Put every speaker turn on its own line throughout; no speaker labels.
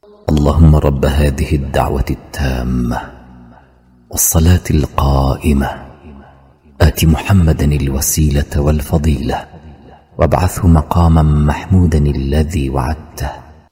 اللهم رب هذه الدعوة التامة والصلاة القائمة آت محمدا الوسيلة والفضيلة وابعثه مقاما محمودا الذي وعدته.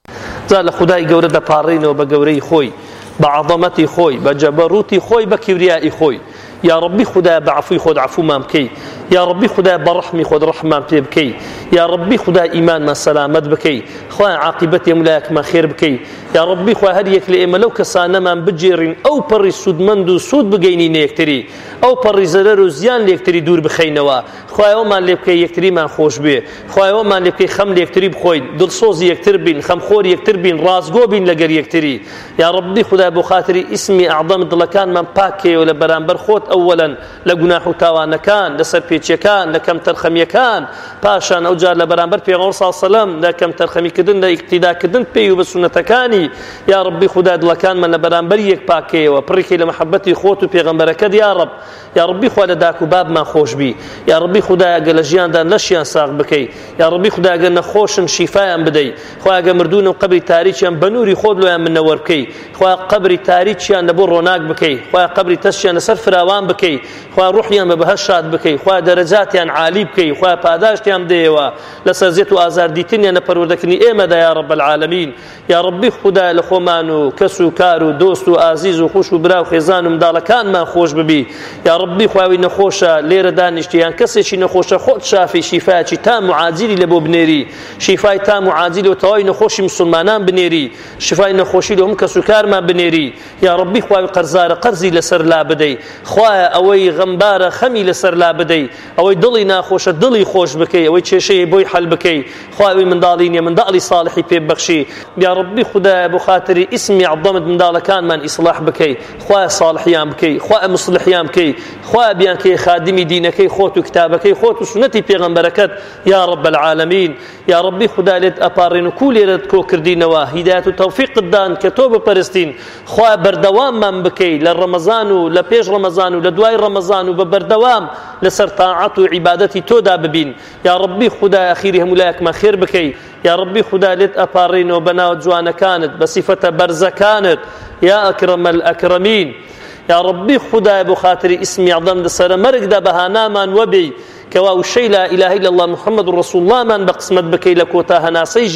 زال خدای گەورە دەپاڕێنەوە بە گەورەی خۆی، بە عەظەمەتی خۆی، بە جەبەروتی خۆی، بە کیبریایی خۆی. یا ربی خدا بعفوی خود عفومان بکەی، یا ربی خدا بەڕەحمی خۆت ڕەحمان پێ بکەی، یا ربی خدا ئیمانمان سەلامەت بکەی، خوای عاقبەتی هەمولایەکمان خێر بکەی، یا ربی خوای هەر یەک لە ئێمە لەو کەسانەمان بجێڕین ئەو پەڕی سوودمەند و سوود بگەینی یەکتری، ئەو پەڕی زەرەر و زیان لە یەکتری دوور بخەینەوە. خوای ئەومان لێ بکەی یەکتریمان خۆش بێ، خوای ئەومان لێ بکەی خەم لە یەکتری بخۆین، دڵسۆزی یەکتر بین، خەمخۆری یەکتر بین، ڕازگۆ بین لەگەر یەکتری. یا ربی خدا بۆ خاتری ئیسمی ئەعظەم دڵەکانمان پاکێەوە لە بەرامبەر خۆت، ئەوەلەن لە گوناح و تاوانەکان، لە سەرپێچیەکان، لە کەم تەرخەمیەکان، پاشان ئەوجار لە بەرامبەر پێغەمبەر صلی الله علیه و سلم لە کەم تەرخەمیکردن، لە ئیقتیداکردن پێی و بە سونەتەکانی. یا ربی خدا دڵەکانمان لە بەرامبەر یەک پاکەیەوە، پڕێکی لە محەبەتی خۆت و پێغەمبەرەکەت. یا رب، یا ربی خوا لە داک و بابمان خۆش بی. یا ربی خدا ئەگە لە ژیاندا لەشیان ساغ بکەی، یا ربی خدا ئەگە نەخۆشن شیفایان بدەی، خوا ئەگە مردوون و قبری تاریکیان بە نووری خۆت لۆیان منەوەر بکەی، خوا قبری تاریکیان لە بۆ ڕۆناک بکەی، خوا قبری تەشیان لەسەر فراوان بکەی، خوا ڕوحیان بە بەهەشت شاد بکەی، خوا دەرەجاتیان عالی بکەی، خوا پاداشتیان بدەیەوە لەسەر زێت و ئازار دیتنیان لە پەروەردەکردنی ئێمەدا. یا رب العالمین، یا ربی خدا لە خۆمان و کەس و کار و دۆست و ئازیز و خوش و برا و خێزان و منداڵەکانمان خۆش ببی. یا ربی خواوی نەخۆشە لێرە دانیشتیان کەسێکی نەخۆشە خۆت شافی شیفایەکی تام و عاجلی لە بۆ بنێری، شیفای تام و عاجلی و تەواوی نەخۆشی مسلمانان بنێری، شیفای نەخۆشی لە هەموو کەس و کارمان بنێری. یا ربی خواوی قەرزارە قەرزی لەسەر لا بدەی، خوایە ئەوەی غەمبارە خەمی لەسەر لا بدەی، ئەوەی دڵی ناخۆشە دڵی خۆش بکەی، ئەوەی کێشەیە بۆی حەل بکەی، خواوی منداڵی نیە منداڵی صالحی پێ ببەخشی. یا ربی خدا بۆ خاتری ئیسمی عەظەمت منداڵەکانمان ئیصلاح بکەی، خوایە صالحیان بکەی، خوایە مصلحیان بکەی، خوایە بیان کەی خادمی دینەکەی خۆت و کتابەکەی خۆت و سنەتی پێغەمبەرەکەت. یا رب العالمین، یا ربی خدا لێت ئەپاڕێن و کو لێرەت کۆکردینەوە، هیدایەت و تەوفیقت دان کە تۆ بپەرستین، خوایە بەردەواممان بکەی لە ڕەمەزان و لە پێش ڕەمەزان و لە دوای ڕەمەزان و بە بەردەوام لەسەر تاعەت و عیبادەتی تۆدا ببین. یا ربی خدا ئەخیری هەمولایەکمان خێر بکەی. یا ربی خدا لێت ئەپاڕێنەوە بە ناو جوانەکانت، بە سیفەتە بەرزەکانت، یا ئەکرەمە الئەکرەمین. یا ربی خدا بۆ خاتری ئیسمی عەظەم لەسەرە مەرگدا بەهانامان وەبێ، کەوا وشەی لا ئیلاهە ئیللا الله محەممەد ڕەسوڵ اللهمان بە قسمەت بکەی لە کۆتا هەناسەی